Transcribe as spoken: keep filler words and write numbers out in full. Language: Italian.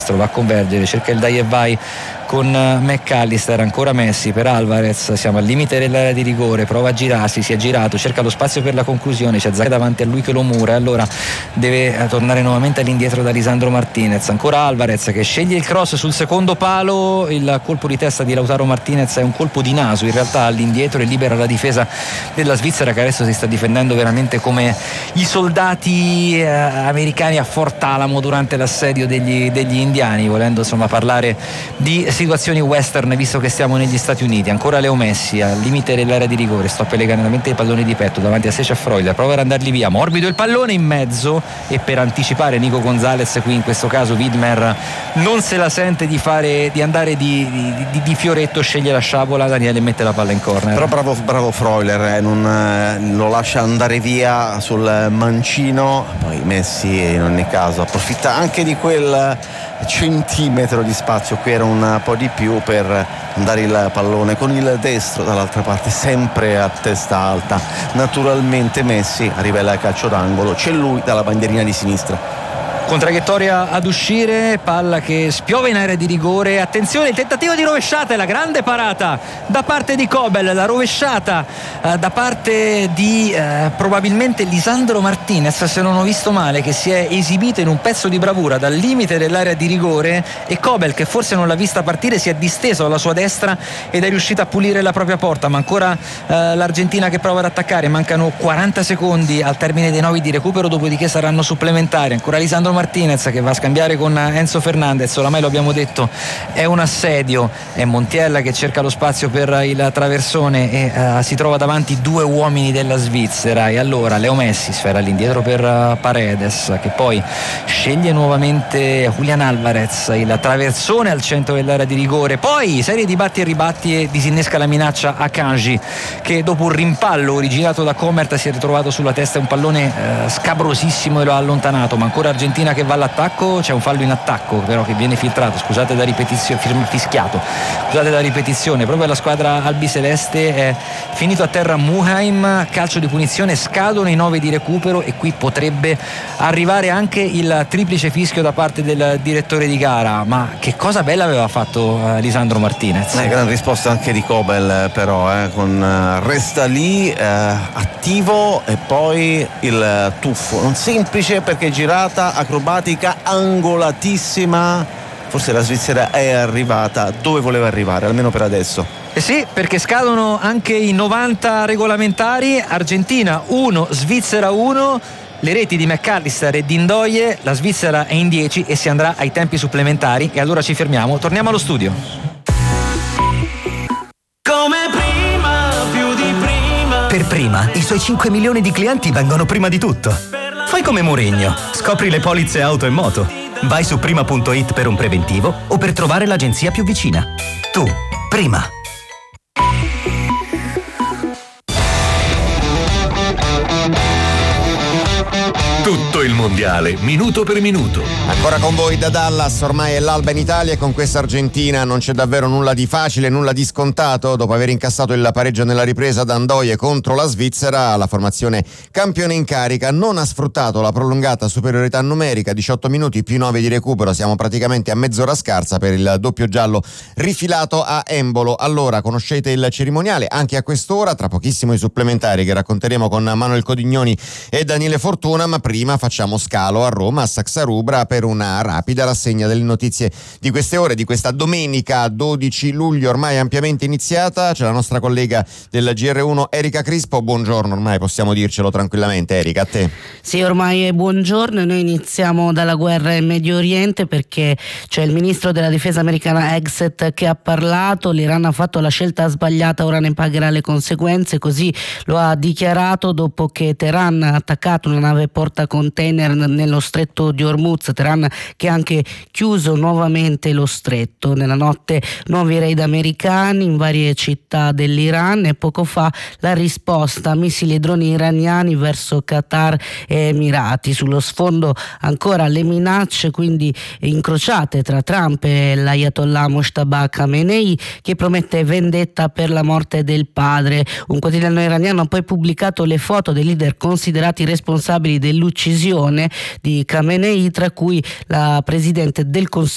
va a convergere, cerca il dai e vai con McAllister, ancora Messi per Alvarez, siamo al limite dell'area di rigore, prova a girarsi, si è girato, cerca lo spazio per la conclusione, c'è Zaccagni davanti a lui che lo mura, allora deve tornare nuovamente all'indietro da Lisandro Martinez, ancora Alvarez che sceglie il cross sul secondo palo, il colpo di testa di Lautaro Martinez è un colpo di naso in realtà all'indietro e libera la difesa della Svizzera, che adesso si sta difendendo veramente come i soldati eh, americani a Fort Alamo durante l'assedio degli, degli indiani, volendo insomma parlare di situazioni western visto che stiamo negli Stati Uniti. Ancora Leo Messi al limite dell'area di rigore, stoppa elegantemente i palloni di petto davanti a Secha Freuler, prova ad andarli via, morbido il pallone in mezzo, e per anticipare Nico Gonzalez qui in questo caso Widmer non se la sente di fare di andare di, di, di, di fioretto, sceglie la sciabola, Daniele mette la palla in corner. Però bravo, bravo Freuler, eh, non eh, lo lascia andare via sul mancino, poi Messi in ogni caso approfitta anche di quel centimetro di spazio, qui era un po' di più, per andare il pallone con il destro dall'altra parte, sempre a testa alta. Naturalmente Messi arriva al calcio d'angolo, c'è lui dalla bandierina di sinistra. Con traiettoria ad uscire, palla che spiove in area di rigore, attenzione il tentativo di rovesciata e la grande parata da parte di Kobel, la rovesciata eh, da parte di eh, probabilmente Lisandro Martinez, se non ho visto male, che si è esibito in un pezzo di bravura dal limite dell'area di rigore, e Kobel, che forse non l'ha vista partire, si è disteso alla sua destra ed è riuscito a pulire la propria porta. Ma ancora eh, l'Argentina che prova ad attaccare, mancano quaranta secondi al termine dei nove di recupero, dopodiché saranno supplementari. Ancora Lisandro Martinez che va a scambiare con Enzo Fernandez, oramai lo abbiamo detto, è un assedio, è Montiel che cerca lo spazio per il traversone e uh, si trova davanti due uomini della Svizzera, e allora Leo Messi sfera all'indietro per uh, Paredes, che poi sceglie nuovamente Julian Alvarez, il traversone al centro dell'area di rigore, poi serie di batti e ribatti e disinnesca la minaccia a Kanji, che dopo un rimpallo originato da Comert si è ritrovato sulla testa un pallone uh, scabrosissimo e lo ha allontanato. Ma ancora Argentina che va all'attacco, c'è un fallo in attacco però che viene filtrato, scusate da ripetizione, fischiato, scusate da ripetizione, proprio la squadra albiceleste, è finito a terra Muheim, calcio di punizione, scadono i nove di recupero e qui potrebbe arrivare anche il triplice fischio da parte del direttore di gara. Ma che cosa bella aveva fatto uh, Lisandro Martinez. Eh, gran risposta anche di Kobel però, eh, con uh, resta lì eh, attivo, e poi il tuffo non semplice perché girata acrobatica angolatissima, forse la Svizzera è arrivata dove voleva arrivare, almeno per adesso. Eh sì, perché scadono anche i novanta regolamentari, Argentina uno, Svizzera uno, le reti di McAllister e di Ndoye, la Svizzera è in dieci e si andrà ai tempi supplementari, e allora ci fermiamo, torniamo allo studio. Come prima, più di prima. Per Prima, i suoi cinque milioni di clienti vengono prima di tutto. Fai come Mourinho, scopri le polizze auto e moto. Vai su prima punto it per un preventivo o per trovare l'agenzia più vicina. Tu, Prima. Tutto il mondiale, minuto per minuto. Ancora con voi da Dallas, ormai è l'alba in Italia e con questa Argentina non c'è davvero nulla di facile, nulla di scontato. Dopo aver incassato il pareggio nella ripresa da Ndoye contro la Svizzera, la formazione campione in carica non ha sfruttato la prolungata superiorità numerica, diciotto minuti più nove di recupero, siamo praticamente a mezz'ora scarsa per il doppio giallo rifilato a Embolo. Allora, conoscete il cerimoniale, anche a quest'ora, tra pochissimo i supplementari che racconteremo con Manuel Codignoni e Daniele Fortuna, ma prima facciamo scalo a Roma, a Saxa Rubra, per una rapida rassegna delle notizie di queste ore, di questa domenica dodici luglio, ormai ampiamente iniziata. C'è la nostra collega del G R uno Erika Crispo. Buongiorno, ormai possiamo dircelo tranquillamente. Erika, a te. Sì, ormai è buongiorno. Noi iniziamo dalla guerra in Medio Oriente, perché c'è il ministro della difesa americana Hegseth che ha parlato. L'Iran ha fatto la scelta sbagliata, ora ne pagherà le conseguenze, così lo ha dichiarato dopo che Teheran ha attaccato una nave porta container nello stretto di Hormuz. Teheran che ha anche chiuso nuovamente lo stretto. Nella notte nuovi raid americani in varie città dell'Iran, e poco fa la risposta a missili e droni iraniani verso Qatar e Emirati. Sullo sfondo ancora le minacce quindi incrociate tra Trump e l'Ayatollah Mojtaba Khamenei, che promette vendetta per la morte del padre. Un quotidiano iraniano ha poi pubblicato le foto dei leader considerati responsabili dell'uccisione di Khamenei, tra cui la presidente del Consiglio